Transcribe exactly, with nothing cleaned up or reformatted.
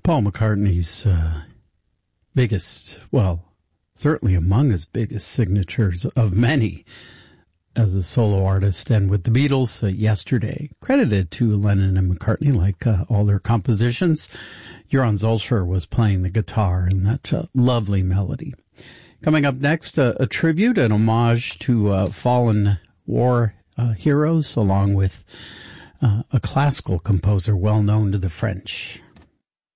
Paul McCartney's uh, biggest, well, certainly among his biggest signatures of many as a solo artist, and with the Beatles, uh, Yesterday, credited to Lennon and McCartney, like uh, all their compositions. Joran Zolscher was playing the guitar in that uh, lovely melody. Coming up next, uh, a tribute, an homage to uh, fallen war uh, heroes, along with uh, a classical composer well known to the French.